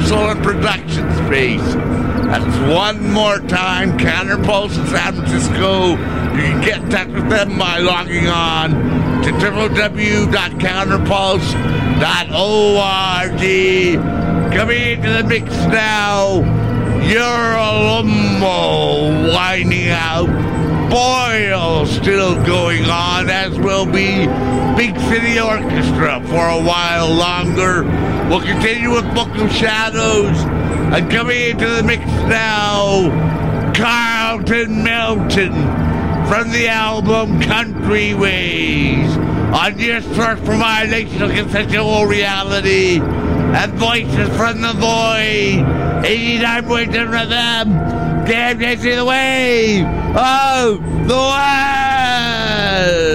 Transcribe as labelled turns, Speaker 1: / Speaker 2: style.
Speaker 1: rehearsal and production space. That's one more time, Counterpulse in San Francisco. You can get in touch with them by logging on to www.counterpulse.org. Coming into the mix now, Eurolumbo winding out. Boyle still going on, as will be Big City Orchestra for a while longer. We'll continue with Book of Shadows. And coming into the mix now, Carlton Melton from the album Country Ways. On your source for violation of consensual reality and Voices from the Void. 89.7 FM. Damn, they see the wave of the world.